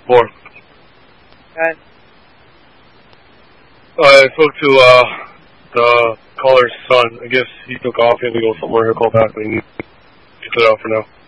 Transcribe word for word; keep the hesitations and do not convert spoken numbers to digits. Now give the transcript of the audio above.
Four. Alright. I spoke to uh, the caller's son. I guess he took off. He had to go somewhere. He'll call back when he gets it out for now.